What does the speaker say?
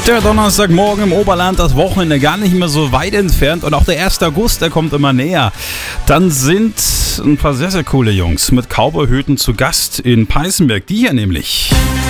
Der Donnerstagmorgen im Oberland, das Wochenende gar nicht mehr so weit entfernt und auch der 1. August, der kommt immer näher. Dann sind ein paar sehr, sehr coole Jungs mit Cowboy-Hüten zu Gast in Peißenberg. Die hier nämlich.